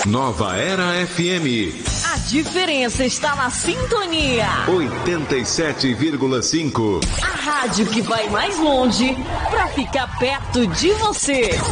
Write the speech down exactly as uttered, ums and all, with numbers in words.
Nova Era F M. A diferença está na sintonia. oitenta e sete vírgula cinco. A rádio que vai mais longe para ficar perto de você.